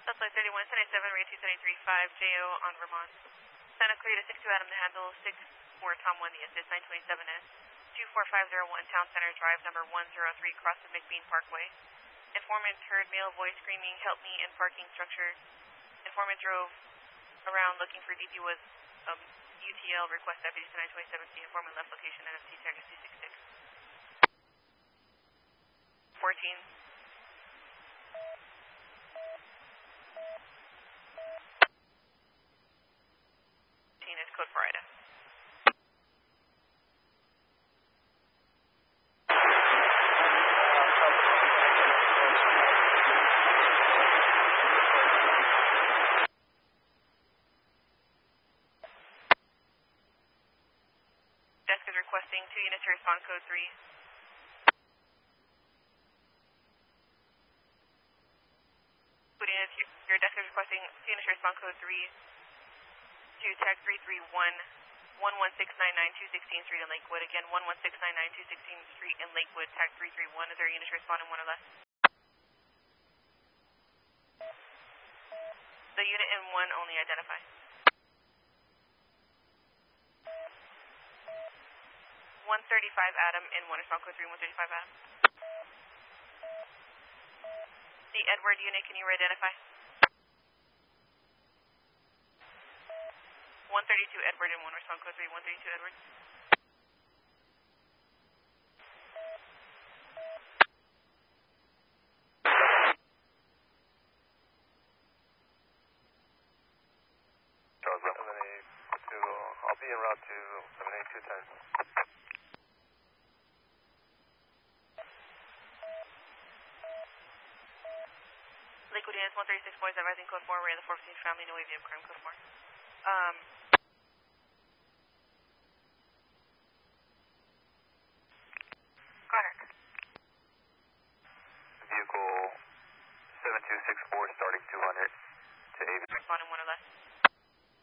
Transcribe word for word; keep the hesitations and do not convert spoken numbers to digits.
Southwest thirty-one, Sunny seven, Ray two seventy-three five, J O on Vermont. Santa Clarita six two Adam to handle, six four Tom one the assist, nine twenty-seven S, two four five zero one Town Center Drive, number one zero three, cross the McBean Parkway. Informant heard male voice screaming, help me, in parking structure. Informant drove around looking for D P was um, U T L, request deputies to nine twenty-seven C. Informant left location, N F C tag is two six six. fourteen. is code for Ida. Desk is requesting two units to respond code three. Your desk is requesting two units to respond code three to tag three three one, one one six nine nine two sixteenth Street in Lakewood. Again, one one six nine nine two sixteenth Street in Lakewood, tag three three one. Is there a unit to respond in one or less? The unit in one only identify. one thirty-five Adam in one, respond code three, one thirty-five Adam. The Edward unit, can you re-identify? one thirty-two Edward in one, respond code three, one thirty-two Edward. Charles, seven eight two, I'll be en route to seven eight two ten. Lakewood units, one thirty-six boys, advising code four, we're in the four fifteen family, no A V M crime, code four. Um, Go ahead. Vehicle seven two six four starting two hundred to A V M. Respond in one or less.